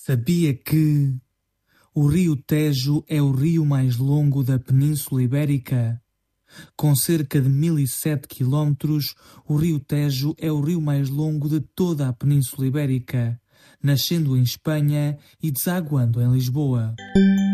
Sabia que o rio Tejo é o rio mais longo da Península Ibérica? Com cerca de 1007 quilómetros, o rio Tejo é o rio mais longo de toda a Península Ibérica, nascendo em Espanha e desaguando em Lisboa.